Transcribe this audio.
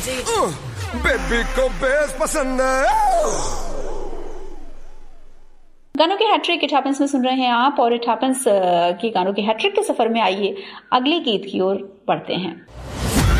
Baby को base पसंद है। गानों के हैट्रिक इट हैपेंस में सुन रहे हैं आप, और इट हैपेंस की गानों के हैट्रिक के सफर में आइए अगले गीत की ओर बढ़ते हैं।